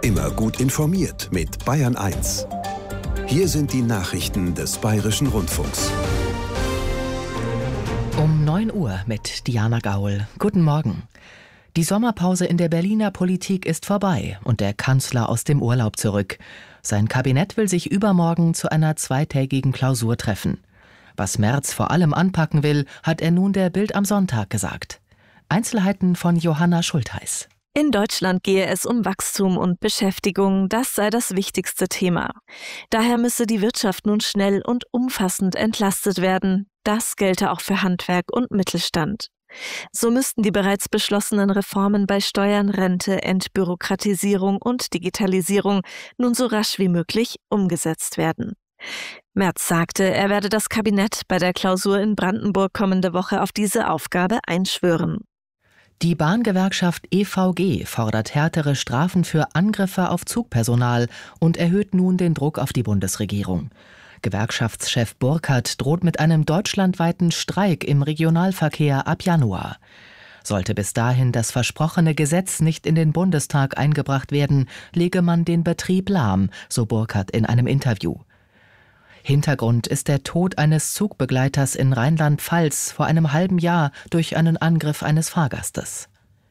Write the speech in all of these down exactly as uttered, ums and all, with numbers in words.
Immer gut informiert mit Bayern eins. Hier sind die Nachrichten des Bayerischen Rundfunks. Um neun Uhr mit Diana Gaul. Guten Morgen. Die Sommerpause in der Berliner Politik ist vorbei und der Kanzler aus dem Urlaub zurück. Sein Kabinett will sich übermorgen zu einer zweitägigen Klausur treffen. Was Merz vor allem anpacken will, hat er nun der Bild am Sonntag gesagt. Einzelheiten von Johanna Schultheiß. In Deutschland gehe es um Wachstum und Beschäftigung, das sei das wichtigste Thema. Daher müsse die Wirtschaft nun schnell und umfassend entlastet werden. Das gelte auch für Handwerk und Mittelstand. So müssten die bereits beschlossenen Reformen bei Steuern, Rente, Entbürokratisierung und Digitalisierung nun so rasch wie möglich umgesetzt werden. Merz sagte, er werde das Kabinett bei der Klausur in Brandenburg kommende Woche auf diese Aufgabe einschwören. Die Bahngewerkschaft E V G fordert härtere Strafen für Angriffe auf Zugpersonal und erhöht nun den Druck auf die Bundesregierung. Gewerkschaftschef Burkhardt droht mit einem deutschlandweiten Streik im Regionalverkehr ab Januar. Sollte bis dahin das versprochene Gesetz nicht in den Bundestag eingebracht werden, lege man den Betrieb lahm, so Burkhardt in einem Interview. Hintergrund ist der Tod eines Zugbegleiters in Rheinland-Pfalz vor einem halben Jahr durch einen Angriff eines Fahrgastes.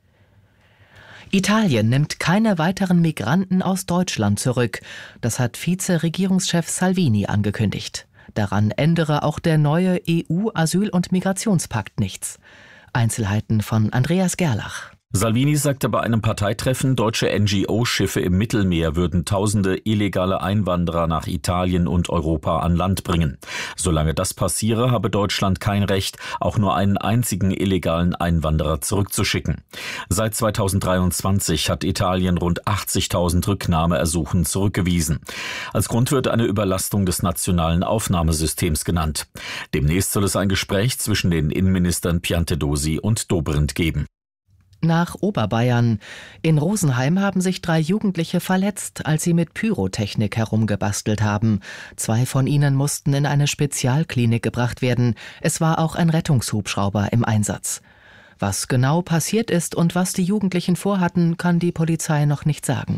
Italien nimmt keine weiteren Migranten aus Deutschland zurück. Das hat Vize-Regierungschef Salvini angekündigt. Daran ändere auch der neue E U-Asyl- und Migrationspakt nichts. Einzelheiten von Andreas Gerlach. Salvini sagte bei einem Parteitreffen, deutsche N G O-Schiffe im Mittelmeer würden tausende illegale Einwanderer nach Italien und Europa an Land bringen. Solange das passiere, habe Deutschland kein Recht, auch nur einen einzigen illegalen Einwanderer zurückzuschicken. Seit zweitausenddreiundzwanzig hat Italien rund achtzigtausend Rücknahmeersuchen zurückgewiesen. Als Grund wird eine Überlastung des nationalen Aufnahmesystems genannt. Demnächst soll es ein Gespräch zwischen den Innenministern Piantedosi und Dobrindt geben. Nach Oberbayern. In Rosenheim haben sich drei Jugendliche verletzt, als sie mit Pyrotechnik herumgebastelt haben. Zwei von ihnen mussten in eine Spezialklinik gebracht werden. Es war auch ein Rettungshubschrauber im Einsatz. Was genau passiert ist und was die Jugendlichen vorhatten, kann die Polizei noch nicht sagen.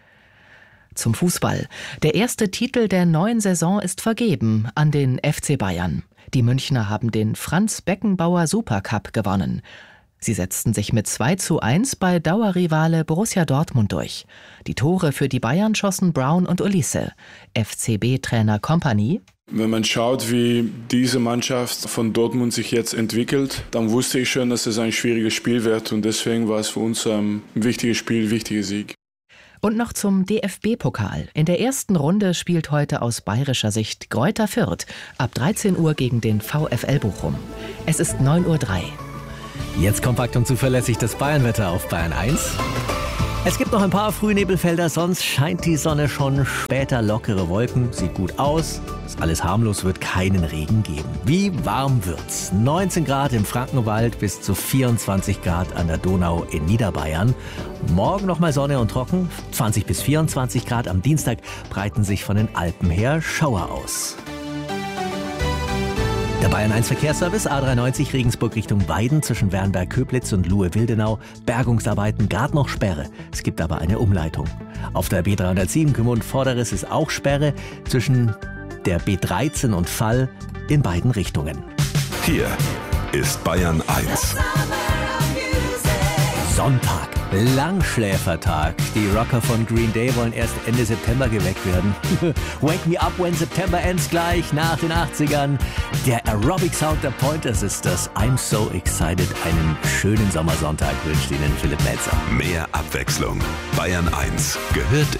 Zum Fußball. Der erste Titel der neuen Saison ist vergeben an den F C Bayern. Die Münchner haben den Franz-Beckenbauer Supercup gewonnen. Sie setzten sich mit zwei zu eins bei Dauerrivale Borussia Dortmund durch. Die Tore für die Bayern schossen Brown und Olise. F C B-Trainer Kompany: Wenn man schaut, wie diese Mannschaft von Dortmund sich jetzt entwickelt, dann wusste ich schon, dass es ein schwieriges Spiel wird. Und deswegen war es für uns ein wichtiges Spiel, ein wichtiger Sieg. Und noch zum D F B-Pokal. In der ersten Runde spielt heute aus bayerischer Sicht Greuther Fürth ab dreizehn Uhr gegen den VfL Bochum. Es ist neun Uhr drei. Jetzt kompakt und zuverlässig das Bayernwetter auf Bayern eins. Es gibt noch ein paar Frühnebelfelder, sonst scheint die Sonne schon. Später lockere Wolken, sieht gut aus. Ist alles harmlos, wird keinen Regen geben. Wie warm wird's? neunzehn Grad im Frankenwald bis zu vierundzwanzig Grad an der Donau in Niederbayern. Morgen nochmal Sonne und trocken, zwanzig bis vierundzwanzig Grad. Am Dienstag breiten sich von den Alpen her Schauer aus. Der Bayern eins Verkehrsservice A dreiundneunzig Regensburg Richtung Weiden zwischen Wernberg-Köblitz und Luhe-Wildenau. Bergungsarbeiten, gerade noch Sperre. Es gibt aber eine Umleitung. Auf der B dreihundertsieben Gmünd-Vorderes ist auch Sperre zwischen der B dreizehn und Fall in beiden Richtungen. Hier ist Bayern eins. Sonntag, Langschläfertag. Die Rocker von Green Day wollen erst Ende September geweckt werden. Wake me up when September ends, gleich nach den achtzigern. Der Aerobic-Sound der Pointer Sisters. I'm so excited. Einen schönen Sommersonntag wünscht Ihnen Philipp Melzer. Mehr Abwechslung. Bayern eins gehört